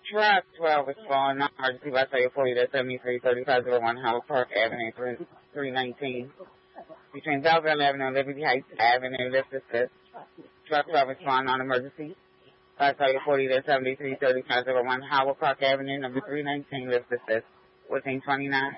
Truck 12 is falling on emergency by State 40 to 733501 Howard Park Avenue 319. Between Belleville Avenue and Liberty Heights Avenue, lift assist. Truck 12 is falling on emergency by State 40 to 733501 Howard Park Avenue, number 319, lift assist. 1429.